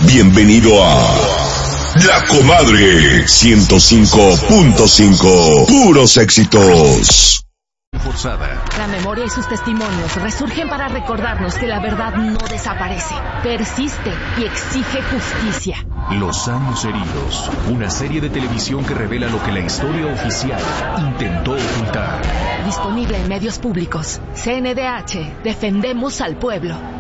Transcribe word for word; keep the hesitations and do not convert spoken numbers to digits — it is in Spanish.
Bienvenido a La Comadre ciento cinco punto cinco. Puros éxitos. Forzada. La memoria y sus testimonios resurgen para recordarnos que la verdad no desaparece, persiste y exige justicia. Los años heridos, una serie de televisión que revela lo que la historia oficial intentó ocultar. Disponible en medios públicos. C N D H, defendemos al pueblo.